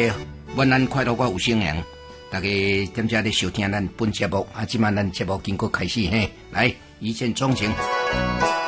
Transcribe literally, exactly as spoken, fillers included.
个晚安快乐我有声扬，大家踮遮咧收听咱本节目啊，即晚咱节目经过开始嘿，来一见钟情。